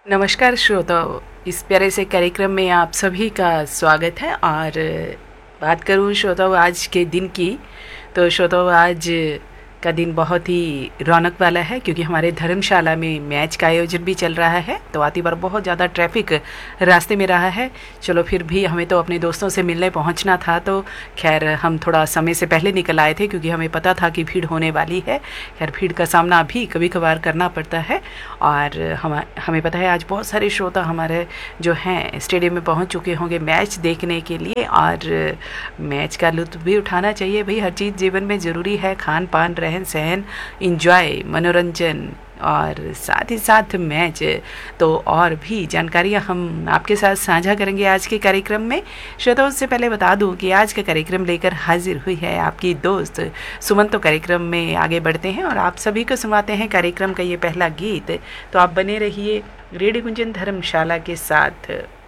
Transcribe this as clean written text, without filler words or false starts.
नमस्कार श्रोताओ, इस प्यारे से कार्यक्रम में आप सभी का स्वागत है। और बात करूं श्रोताओ आज के दिन की, तो श्रोताओ आज का दिन बहुत ही रौनक वाला है क्योंकि हमारे धर्मशाला में मैच का आयोजन भी चल रहा है। तो आती बार बहुत ज़्यादा ट्रैफिक रास्ते में रहा है। चलो फिर भी हमें तो अपने दोस्तों से मिलने पहुंचना था, तो खैर हम थोड़ा समय से पहले निकल आए थे क्योंकि हमें पता था कि भीड़ होने वाली है। खैर भीड़ का सामना भी कभी कभार करना पड़ता है। और हमें पता है आज बहुत सारे श्रोता हमारे जो हैं स्टेडियम में पहुंच चुके होंगे मैच देखने के लिए। और मैच का लुत्फ़ भी उठाना चाहिए भाई, हर चीज़ जीवन में ज़रूरी है, खान पान रहन सहन इंजॉय मनोरंजन और साथ ही साथ मैच। तो और भी जानकारियां हम आपके साथ साझा करेंगे आज के कार्यक्रम में। श्रोताओं से पहले बता दूं कि आज का कार्यक्रम लेकर हाजिर हुई है आपकी दोस्त सुमन। तो कार्यक्रम में आगे बढ़ते हैं और आप सभी को सुनाते हैं कार्यक्रम का ये पहला गीत। तो आप बने रहिए रेडियो गुंजन धर्मशाला के साथ।